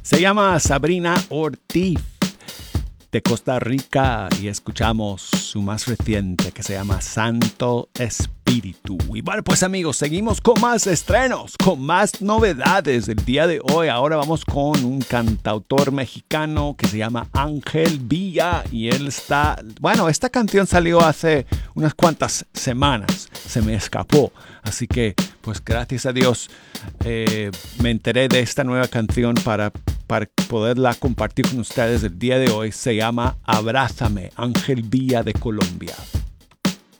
Se llama Sabrina Ortiz de Costa Rica y escuchamos su más reciente que se llama Santo Espíritu. Y bueno, pues amigos, seguimos con más estrenos, con más novedades del día de hoy. Ahora vamos con un cantautor mexicano que se llama Ángel Villa y él está, bueno, esta canción salió hace unas cuantas semanas, se me escapó, así que pues gracias a Dios me enteré de esta nueva canción para poderla compartir con ustedes el día de hoy. Se llama Abrázame, Ángel Villa de Colombia.